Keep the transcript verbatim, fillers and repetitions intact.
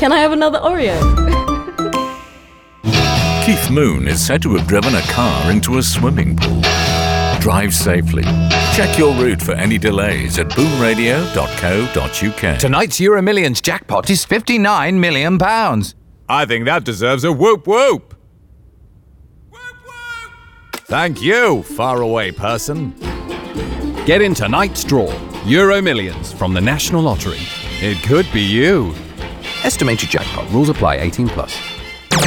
Can I have another Oreo? Keith Moon is said to have driven a car into a swimming pool. Drive safely. Check your route for any delays at boom radio dot co dot uk. Tonight's Euro Millions jackpot is fifty-nine million pounds. I think that deserves a whoop whoop. Whoop whoop. Thank you, faraway person. Get in tonight's draw. Euro Millions from the National Lottery. It could be you. Estimated jackpot. Rules apply. eighteen plus.